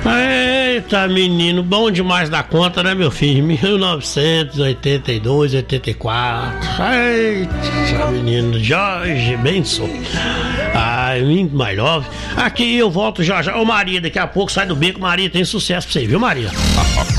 Eita, menino, bom demais da conta, né, meu filho? 1982, 84. Eita, menino, Jorge Benson. Ai, muito mais love. Aqui eu volto já já. Ô, Maria, daqui a pouco sai do beco. Maria, tem sucesso pra você, viu, Maria?